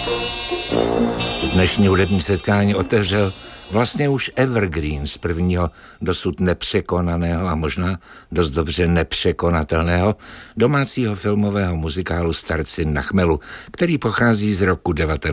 Dnešní hudební setkání otevřel vlastně už evergreen z prvního dosud nepřekonaného a možná dost dobře nepřekonatelného domácího filmového muzikálu Starci na chmelu, který pochází z roku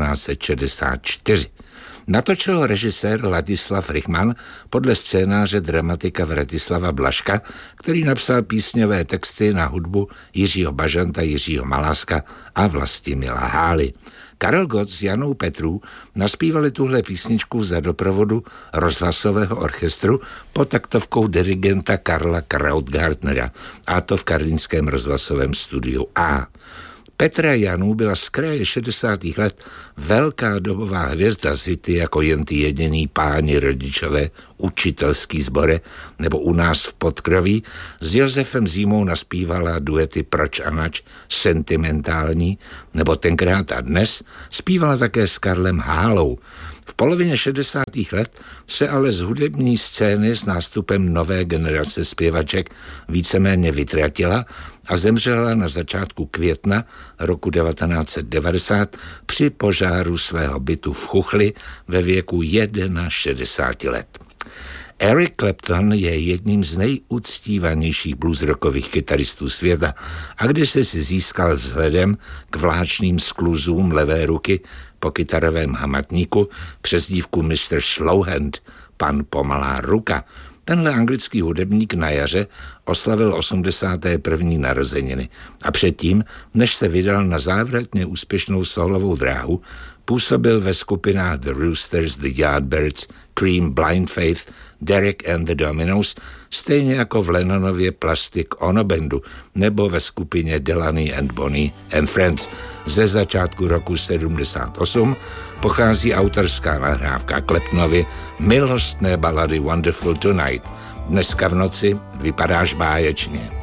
1964. Natočil ho režisér Ladislav Rychman podle scénáře dramatika Vratislava Blažka, který napsal písňové texty na hudbu Jiřího Bažanta, Jiřího Maláska a Vlastimila Hály. Karel Gott s Janou Petrů naspívali tuhle písničku za doprovodu rozhlasového orchestru pod taktovkou dirigenta Karla Krautgartnera, a to v karlínském rozhlasovém studiu A. Petra Janů byla z kraje 60. let velká dobová hvězda z hity jako Jen ty jediný páni rodičové, Učitelský sbore nebo U nás v podkroví. S Josefem Zímou naspívala duety Proč a nač, Sentimentální nebo Tenkrát a dnes, zpívala také s Karlem Hálou. V polovině 60. let se ale z hudební scény s nástupem nové generace zpěvaček víceméně vytratila a zemřela na začátku května roku 1990 při požáru svého bytu v Chuchli ve věku 61 let. Eric Clapton je jedním z nejuctívanějších bluesrockových kytaristů světa a když si získal vzhledem k vláčným skluzům levé ruky po kytarovém hamatníku přezdívku Mr. Slowhand, pan pomalá ruka. Tenhle anglický hudebník na jaře oslavil 81. narozeniny a předtím, než se vydal na závratně úspěšnou solovou dráhu, působil ve skupinách The Roosters, The Yardbirds, Cream, Blind Faith, Derek and the Dominos, stejně jako v Lennonově Plastic Ono Bandu nebo ve skupině Delaney and Bonnie and Friends. Ze začátku roku 78 pochází autorská nahrávka Claptonovy milostné balady Wonderful Tonight. Dneska v noci vypadáš báječně.